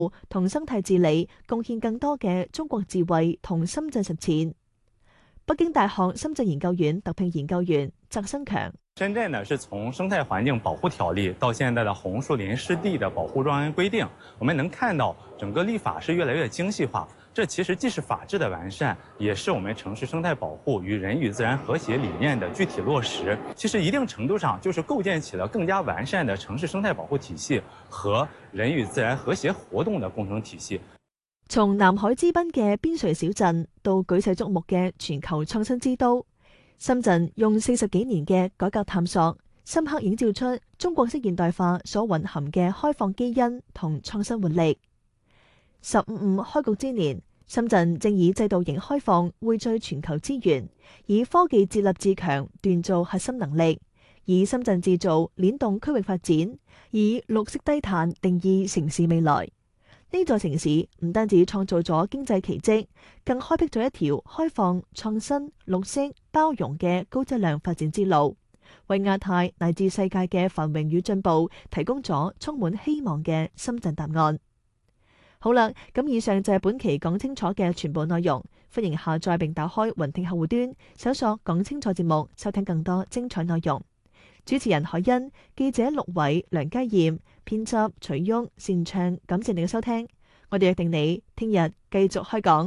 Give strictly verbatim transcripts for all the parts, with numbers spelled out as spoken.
同生態治理，貢獻更多嘅中國智慧同深圳實踐。北京大學深圳研究院特聘研究員翟新強。 深圳呢，是從生態環境保護條例到現在的紅樹林濕地的保護專案規定，我們能看到整個立法是越來越精細化。這其實既是法治的完善，也是我們城市生態保護與人與自然和諧理念的具體落實。其實一定程度上就是構建起了更加完善的城市生態保護體系和人與自然和諧活動的工程體系。 從南海之濱嘅邊陲小鎮到舉世矚目嘅全球創新之都，深圳用四十幾年嘅改革探索，深刻映照出中國式現代化所蘊含嘅開放基因同創新活力。十五五開局之年，深圳正以制度型開放匯聚全球資源，以科技自立自強鍛造核心能力，以深圳製造鏈動區域發展，以綠色低碳定義城市未來。呢座城市唔單止創造咗經濟奇蹟，更開闢咗一條開放、創新、綠色、包容嘅高質量發展之路，為亞太乃至世界嘅繁榮與進步提供咗充滿希望嘅深圳答案。好啦，咁以上就係本期講清楚嘅全部內容，歡迎下載並打開雲聽客戶端，搜索講清楚節目，收聽更多精彩內容。主持人海欣，記者陸偉、梁家燕，編輯徐旭、擅唱，感謝你嘅收聽。我哋約定你聽日繼續開講。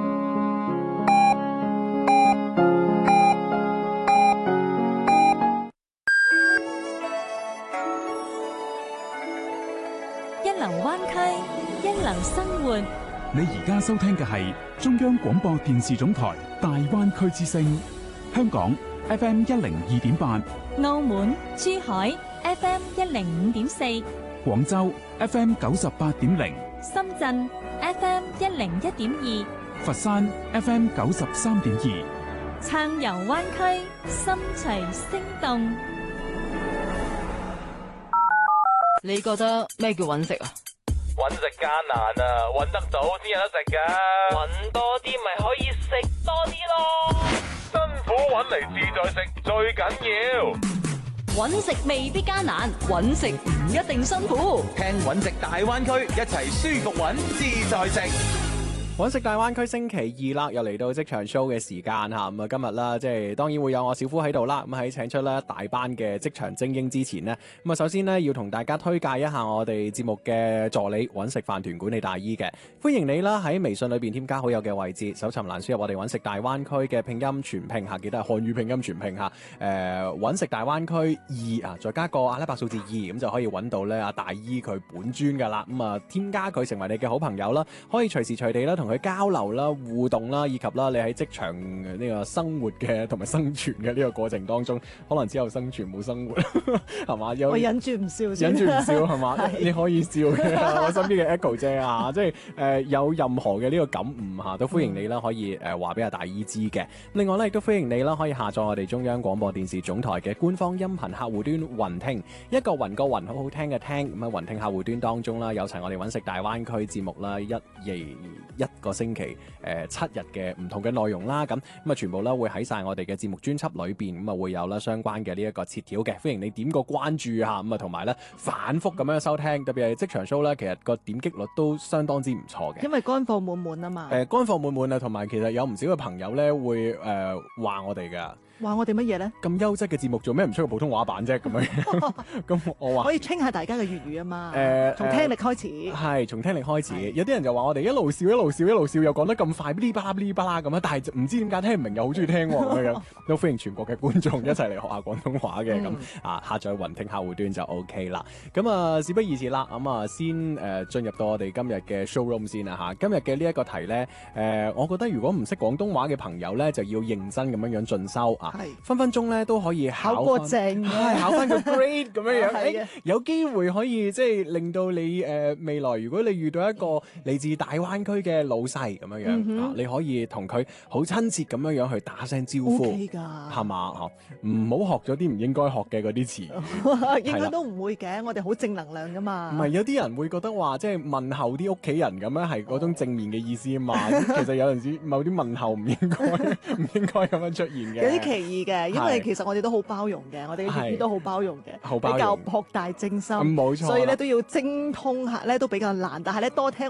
一流灣區，一流生活。 你而家收聽嘅係中央廣播電視總台大灣區之聲，香港 F M 一零二點八， 澳門、珠海 F M 一零五點四， 廣州 F M 九十八點零， 深圳 F M 一零一點二， 佛山 F M 九十三點二， 暢遊灣區，心隨聲動。 你覺得咩叫揾食啊？ 揾食艱難啊，揾得到先有得食噶。揾多啲咪可以食多啲咯。辛苦揾嚟自在食最緊要。 揾食未必艱難，揾食唔一定辛苦。 聽揾食大灣區，一齊舒服揾，自在食。 揾食大灣區星期二啦，又嚟到職場 show 嘅時間嚇，咁啊今日啦，即係當然會有我小夫喺度啦。咁喺請出咧大班嘅職場精英之前呢，咁啊首先呢，要同大家推介一下我哋節目嘅助理揾食飯團管理大姨嘅，歡迎你啦喺微信裏邊添加好友嘅位置，搜尋欄輸入我哋揾食大灣區嘅拼音全拼嚇，記得係漢語拼音全拼嚇。誒揾食大灣區二啊，再加個阿拉伯數字二，咁就可以揾到咧阿大姨佢本尊噶啦。咁啊添加佢成為你嘅好朋友啦，可以隨時隨地啦同佢交流啦、互動啦，以及啦你喺職場呢個生活嘅同埋生存嘅呢個過程當中，可能只有生存冇生活，係嘛？有我忍住唔笑先， 忍住唔笑係嘛？你可以笑嘅，我身邊嘅 Echo 姐啊，即係誒、呃、有任何嘅呢個感悟嚇，都歡迎你啦，可以誒話俾阿大姨知嘅。另外咧，亦都歡迎你啦，可以下載我哋中央廣播電視總台嘅官方音頻客戶端雲聽，一個雲個雲好好聽嘅聽，咁啊雲聽客戶端當中啦，有齊我哋揾食大灣區節目啦，一夜一個星期誒、呃、七日嘅唔同嘅內容啦，咁咁啊全部咧會喺晒我哋嘅節目專輯裏邊，咁啊會有啦相關嘅呢一個切條嘅，歡迎你點個關注下，咁啊同埋咧反覆咁樣收聽，特別係職場 show 咧，其實個點擊率都相當之唔錯嘅， 因為乾貨滿滿啊嘛。 誒乾貨滿滿啊，同埋其實有唔少嘅朋友咧會誒話、呃、我哋㗎。 話我哋乜嘢咧？ 咁優質嘅節目做咩唔出個普通話版啫？咁樣咁我話可以 train 下大家嘅粵語啊嘛。誒、 呃， 從聽力開始。係、 呃，從聽力開始。有啲人就話我哋一路笑一路笑一路笑，又講得咁快，嗶哩吧啦嗶哩吧啦咁啊！但係唔知點解聽唔明，又好中意聽喎咁樣。都歡迎全國嘅觀眾一齊嚟學下廣東話嘅咁、嗯、啊！下載雲聽客戶端就 OK 啦。咁啊，事不宜遲啦，咁啊先誒進入到我哋今日嘅 showroom 先啦嚇。今日嘅呢一個題咧，誒、呃，我覺得如果唔識廣東話嘅朋友咧，就要認真咁樣樣進修啊，分分鐘咧都可以考考過證， 係考翻個 grade 咁樣樣， 誒有機會可以即係令到你誒、呃、未來，如果你遇到一個嚟自大灣區嘅老細咁樣樣、嗯啊，你可以同佢好親切咁樣樣去打聲招呼，係嘛嚇？唔好學咗啲唔應該學嘅嗰啲詞， 應該都唔會嘅。我哋好正能量噶嘛。 唔係有啲人會覺得話即係問候啲屋企人咁樣係嗰種正面嘅意思啊嘛。其實有陣時某啲問候唔應該唔應該咁樣出現嘅。 有啲奇異嘅，因為其實我哋都好包容嘅，我哋嘅粵語都好包容嘅， 好包容比較博大精深， 嗯冇錯啦所以咧都要精通下咧都比較難，但係咧多聽